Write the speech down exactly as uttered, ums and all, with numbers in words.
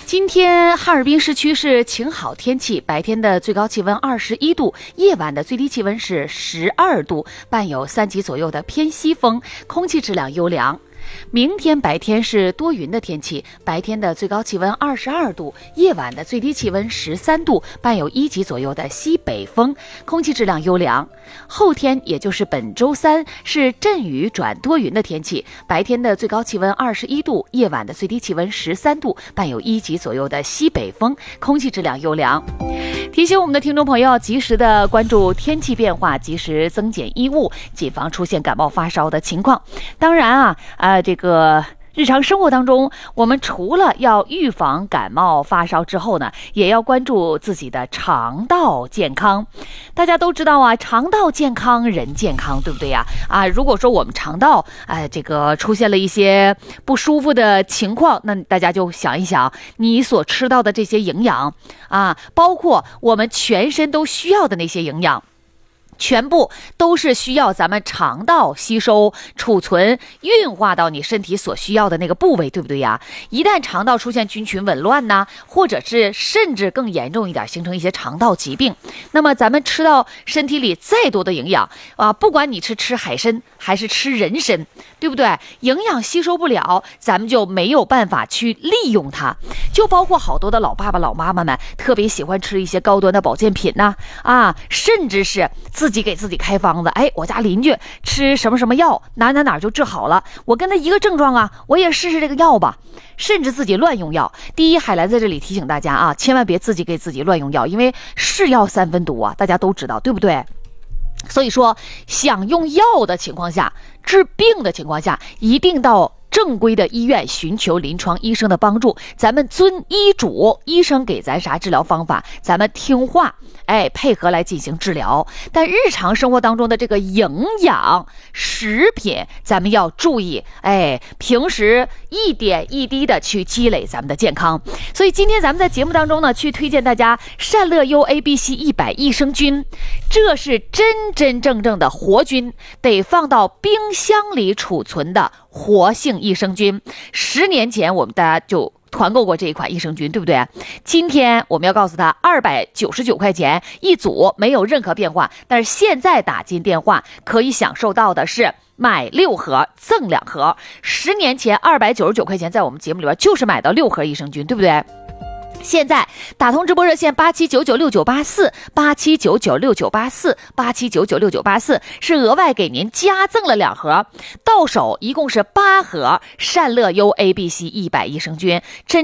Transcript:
今天哈尔滨市区是晴好天气，白天的最高气温二十一度，夜晚的最低气温是十二度，伴有三级左右的偏西风，空气质量优良。明天白天是多云的天气，白天的最高气温二十二度，夜晚的最低气温十三度，伴有一级左右的西北风，空气质量优良。后天也就是本周三是阵雨转多云的天气，白天的最高气温二十一度，夜晚的最低气温十三度，伴有一级左右的西北风，空气质量优良。提醒我们的听众朋友及时的关注天气变化，及时增减衣物，谨防出现感冒发烧的情况。当然啊，啊、呃、这个日常生活当中，我们除了要预防感冒发烧之后呢，也要关注自己的肠道健康。大家都知道啊，肠道健康人健康，对不对呀？啊，如果说我们肠道呃这个出现了一些不舒服的情况，那大家就想一想，你所吃到的这些营养啊，包括我们全身都需要的那些营养，全部都是需要咱们肠道吸收、储存、运化到你身体所需要的那个部位，对不对呀？一旦肠道出现菌群紊乱呢，或者是甚至更严重一点，形成一些肠道疾病，那么咱们吃到身体里再多的营养啊，不管你是吃海参还是吃人参，对不对？营养吸收不了，咱们就没有办法去利用它。就包括好多的老爸爸、老妈妈们特别喜欢吃一些高端的保健品呐、啊，啊，甚至是自己给自己开方子，哎，我家邻居吃什么什么药，哪哪哪就治好了，我跟他一个症状啊，我也试试这个药吧。甚至自己乱用药。第一，海兰在这里提醒大家啊，千万别自己给自己乱用药，因为是药三分毒啊，大家都知道，对不对？所以说，想用药的情况下，治病的情况下，一定到正规的医院寻求临床医生的帮助，咱们遵医嘱，医生给咱啥治疗方法，咱们听话，哎，配合来进行治疗。但日常生活当中的这个营养食品，咱们要注意，哎，平时一点一滴的去积累咱们的健康。所以今天咱们在节目当中呢，去推荐大家善乐优 A B C 一百益生菌，这是真真正正的活菌，得放到冰箱里储存的活性益生菌。十年前我们大家就团购过这一款益生菌，对不对？今天我们要告诉他二百九十九块钱一组，没有任何变化。但是现在打进电话可以享受到的是买六盒赠两盒。十年前二百九十九块钱在我们节目里边就是买到六盒益生菌，对不对？现在打通直播热线八七九九六九八四八七九九六九八四八七九九六九八四是额外给您加赠了两盒，到手一共是八盒善乐优 A B C 一百益生菌，真